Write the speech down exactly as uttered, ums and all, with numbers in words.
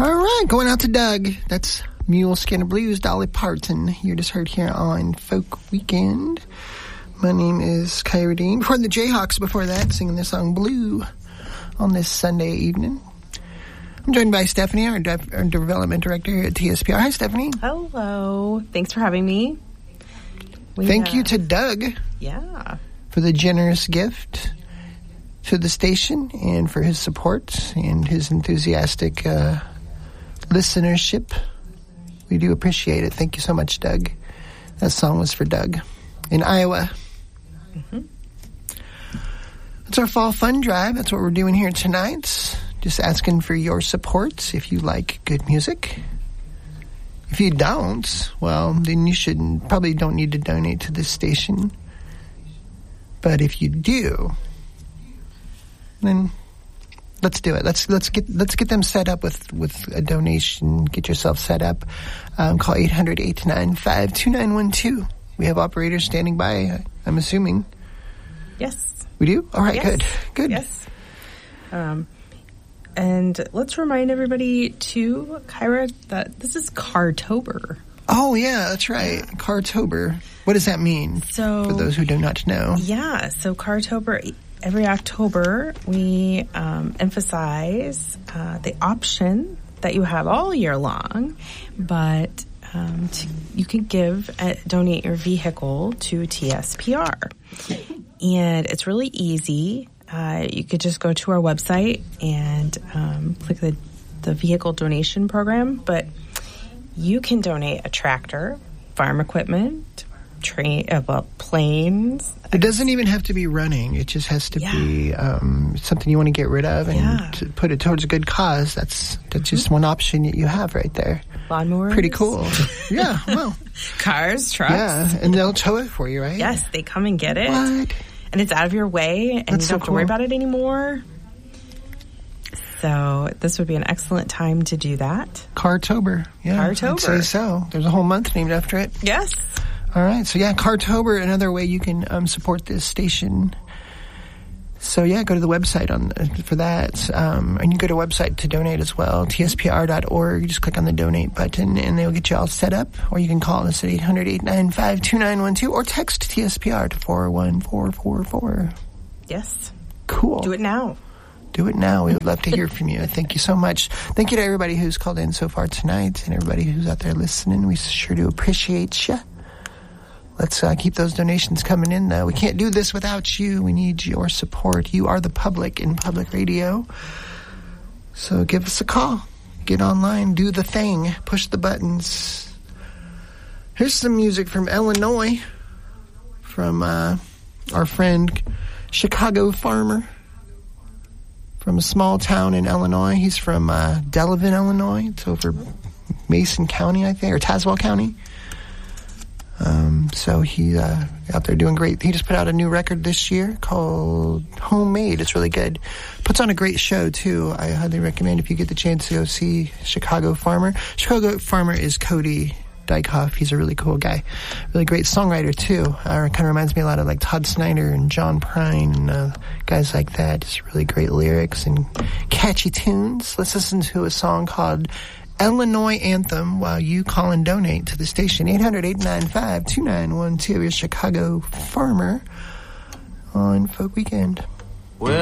All right, going out to Doug. That's Mule Skin of Blues, Dolly Parton. You just heard here on Folk Weekend. My name is Kyra Dean. Before the Jayhawks, before that, singing the song Blue on this Sunday evening. I'm joined by Stephanie, our, de- our development director here at T S P R. Hi, Stephanie. Hello. Thanks for having me. We, Thank uh, you to Doug. Yeah. For the generous gift to the station and for his support and his enthusiastic uh, listenership. We do appreciate it. Thank you so much, Doug. That song was for Doug in Iowa. Mm-hmm. It's our fall fun drive. That's what we're doing here tonight. Just asking for your support if you like good music. If you don't, well, then you shouldn't, probably don't need to donate to this station. But if you do, then let's do it. Let's let's get let's get them set up with, with a donation. Get yourself set up. Um, call eight hundred, eight nine five, two nine one two. We have operators standing by, I'm assuming. Yes. We do? All right, yes. good. Good. Yes. Um, and let's remind everybody, too, Kyra, that this is Cartober. Oh, yeah, that's right. Yeah. Cartober. What does that mean so, for those who do not know? Yeah, so Cartober, every October, we um, emphasize uh, the option that you have all year long, but um, to, you can give, uh, donate your vehicle to T S P R. And it's really easy. Uh, you could just go to our website and um, click the, the vehicle donation program, but you can donate a tractor, farm equipment, train, uh, well, planes. It doesn't even have to be running. It just has to yeah. be um, something you want to get rid of and yeah. to put it towards a good cause. That's that's mm-hmm. just one option that you have right there. Lawnmowers. Pretty cool. Yeah, well. Cars, trucks. Yeah, and they'll tow it for you, right? Yes, they come and get it. What? And it's out of your way, and That's you don't so have to cool. worry about it anymore. So this would be an excellent time to do that. Cartober. Yeah, Cartober. I'd say so. There's a whole month named after it. Yes. All right. So, yeah, Cartober, another way you can um, support this station. So, yeah, go to the website on uh, for that. Um, and you go to a website to donate as well, T S P R dot org. You just click on the donate button, and they'll get you all set up. Or you can call us at eight hundred, eight nine five, two nine one two or text T S P R to four one four four four. Yes. Cool. Do it now. Do it now. We would love to hear from you. Thank you so much. Thank you to everybody who's called in so far tonight and everybody who's out there listening. We sure do appreciate you. Let's uh, keep those donations coming in, though. We can't do this without you. We need your support. You are the public in public radio. So give us a call. Get online. Do the thing. Push the buttons. Here's some music from Illinois from uh, our friend Chicago Farmer from a small town in Illinois. He's from uh, Delavan, Illinois. It's over Mason County, I think, or Tazewell County. Um, so he uh, out there doing great. He just put out a new record this year called Homemade. It's really good. Puts on a great show, too. I highly recommend if you get the chance to go see Chicago Farmer. Chicago Farmer is Cody Dykoff. He's a really cool guy. Really great songwriter, too. Uh, kind of reminds me a lot of like Todd Snyder and John Prine and uh, guys like that. Just really great lyrics and catchy tunes. Let's listen to a song called Illinois Anthem while you call and donate to the station. eight hundred, eight nine five, two nine one two is Chicago Farmer on Folk Weekend. Well,